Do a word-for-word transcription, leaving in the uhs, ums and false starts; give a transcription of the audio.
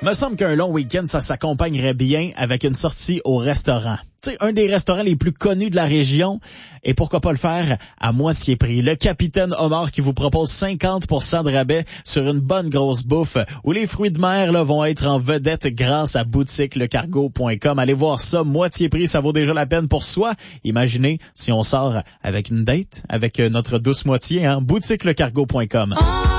Me semble qu'un long week-end, ça s'accompagnerait bien avec une sortie au restaurant. Tu sais, un des restaurants les plus connus de la région. Et pourquoi pas le faire à moitié prix. Le Capitaine Homard qui vous propose cinquante pour cent de rabais sur une bonne grosse bouffe où les fruits de mer là, vont être en vedette grâce à boutique le cargo point com. Allez voir ça, moitié prix, ça vaut déjà la peine pour soi. Imaginez si on sort avec une date, avec notre douce moitié, hein, boutique le cargo point com.